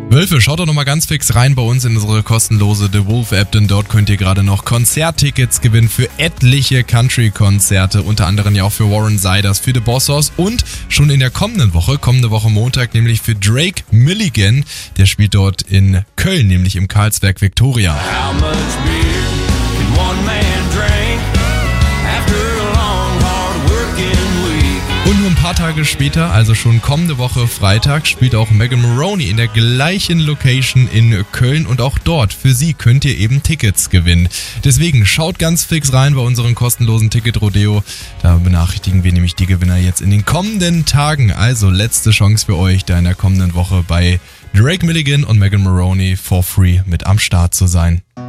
Wölfe, schaut doch nochmal ganz fix rein bei uns in unsere kostenlose The Wolf App, denn dort könnt ihr gerade noch Konzerttickets gewinnen für etliche Country-Konzerte, unter anderem ja auch für Warren Ziders, für The Bossos und schon in der kommende Woche Montag, nämlich für Drake Milligan, der spielt dort in Köln, nämlich im Karlsberg Victoria. How much beer can one man drink after a long, hard working week? Und nur ein paar Tage später, also schon kommende Woche Freitag, spielt auch Megan Moroney in der gleichen Location in Köln und auch dort, für sie könnt ihr eben Tickets gewinnen. Deswegen schaut ganz fix rein bei unserem kostenlosen Ticket-Rodeo. Da benachrichtigen wir nämlich die Gewinner jetzt in den kommenden Tagen. Also letzte Chance für euch, da in der kommenden Woche bei Drake Milligan und Megan Moroney for free mit am Start zu sein.